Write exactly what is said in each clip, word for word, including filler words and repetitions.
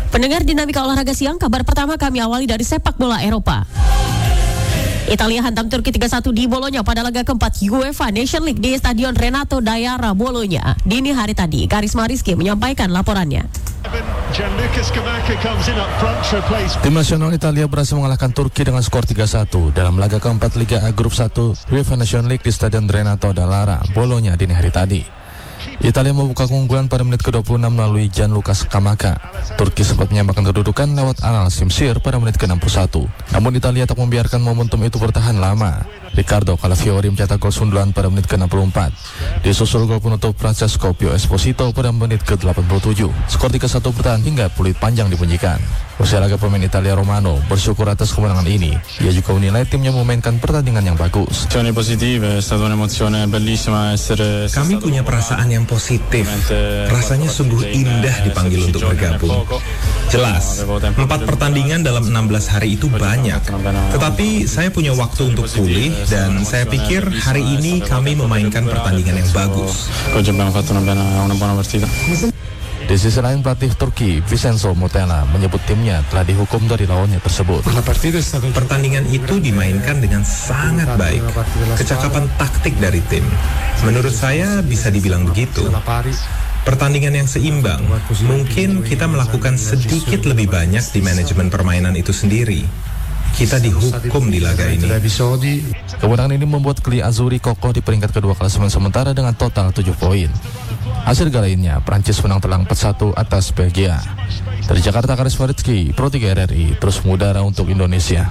Pendengar Dinamika Olahraga Siang, kabar pertama kami awali dari sepak bola Eropa. Italia hantam Turki tiga satu di Bologna pada laga keempat UEFA Nation League di Stadion Renato Daiara, Bologna. Dini hari tadi, Karisma Rizky menyampaikan laporannya. Tim nasional Italia berhasil mengalahkan Turki dengan skor tiga satu dalam laga keempat Liga A Grup satu UEFA Nation League di Stadion Renato Daiara, Bologna dini hari tadi. Italia membuka keunggulan pada menit ke dua puluh enam melalui Gianluca Scamacca. Turki sempat menyamakan kedudukan lewat Anal Simsir pada menit ke enam puluh satu. Namun Italia tak membiarkan momentum itu bertahan lama. Riccardo Calafiori mencetak gol sundulan pada menit ke enam puluh empat. Disusul gol penutup Francesco Pio Esposito pada menit ke delapan puluh tujuh. Skor tiga satu bertahan hingga peluit panjang dibunyikan. Usai laga, pemain Italia Romano bersyukur atas kemenangan ini. Ia juga menilai timnya memainkan pertandingan yang bagus. Kami punya perasaan yang positif. Rasanya sungguh indah dipanggil untuk bergabung. Jelas, empat pertandingan dalam enam belas hari itu banyak. Tetapi saya punya waktu untuk pulih dan saya pikir hari ini kami memainkan pertandingan yang bagus. Di sisi lain, pelatih Turki Vincenzo Montella menyebut timnya telah dihukum dari lawannya tersebut. Pertandingan itu dimainkan dengan sangat baik. Kecakapan taktik dari tim, menurut saya bisa dibilang begitu. Pertandingan yang seimbang. Mungkin kita melakukan sedikit lebih banyak di manajemen permainan itu sendiri. Kita dihukum di laga ini. Kemenangan ini membuat Kli Azzurri kokoh di peringkat kedua klasemen sementara dengan total tujuh poin. Hasil gala lainnya, Prancis menang telak empat satu atas Belgia. Dari Jakarta, Karisma Rizky, Pro tiga R R I, terus mengudara untuk Indonesia.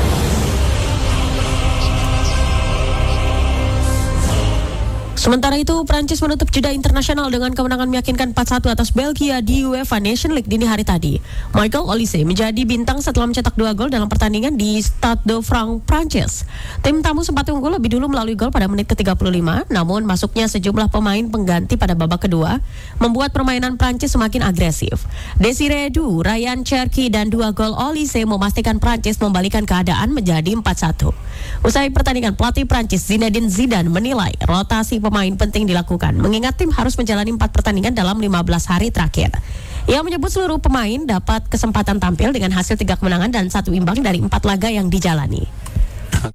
Sementara itu, Prancis menutup jeda internasional dengan kemenangan meyakinkan empat satu atas Belgia di UEFA Nation League dini hari tadi. Michael Olise menjadi bintang setelah mencetak dua gol dalam pertandingan di Stade de France, Prancis. Tim tamu sempat unggul lebih dulu melalui gol pada menit ke tiga puluh lima, namun masuknya sejumlah pemain pengganti pada babak kedua membuat permainan Prancis semakin agresif. Desiree Du, Ryan Cherki, dan dua gol Olise memastikan Prancis membalikan keadaan menjadi empat satu. Usai pertandingan, pelatih Prancis Zinedine Zidane menilai rotasi pemain Pemain penting dilakukan, mengingat tim harus menjalani empat pertandingan dalam lima belas hari terakhir. Ia menyebut seluruh pemain dapat kesempatan tampil dengan hasil tiga kemenangan dan satu imbang dari empat laga yang dijalani.